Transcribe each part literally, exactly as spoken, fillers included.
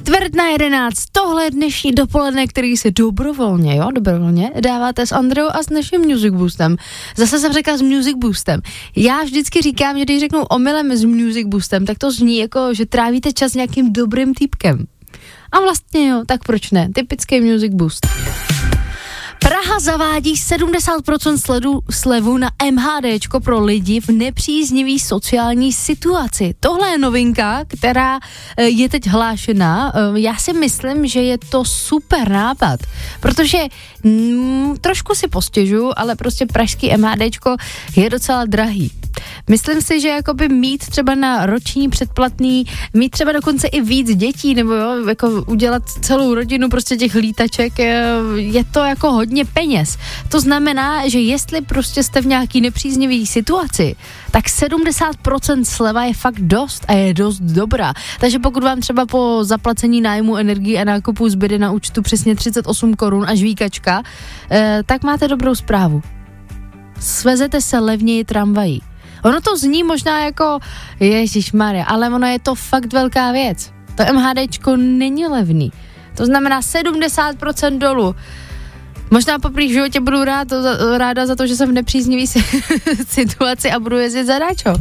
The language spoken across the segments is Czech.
Čtvrt na jedenáct, tohle je dnešní dopoledne, který si dobrovolně, jo, dobrovolně dáváte s Andreou a s naším Music Boostem. Zase jsem řekla s Music Boostem. Já vždycky říkám, že když řeknu omylem s Music Boostem, tak to zní jako, že trávíte čas nějakým dobrým týpkem. A vlastně jo, tak proč ne? Typický Music Boost. Praha zavádí sedmdesát procent sledu, slevu na MHDčko pro lidi v nepříznivý sociální situaci. Tohle je novinka, která je teď hlášená. Já si myslím, že je to super nápad, protože mm, trošku si postěžu, ale prostě pražský MHDčko je docela drahý. Myslím si, že jakoby mít třeba na roční předplatný, mít třeba dokonce i víc dětí, nebo jo, jako udělat celou rodinu prostě těch lítaček, je, je to jako hodně peněz. To znamená, že jestli prostě jste v nějaký nepříznivý situaci, tak sedmdesát procent sleva je fakt dost a je dost dobrá. Takže pokud vám třeba po zaplacení nájmu, energii a nákupu zbyde na účtu přesně třicet osm korun a žvíkačka, eh, tak máte dobrou zprávu. Svezete se levněji tramvají. Ono to zní možná jako ježišmarja, ale ono je to fakt velká věc. To MHDčko není levný. To znamená sedmdesát procent dolů. Možná poprvé v životě budu rád, to, ráda za to, že jsem v nepříznivý situaci a budu jezdit za dáčo.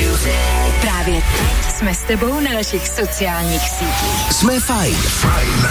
Právě teď jsme s tebou na našich sociálních sítích. Jsme fajn.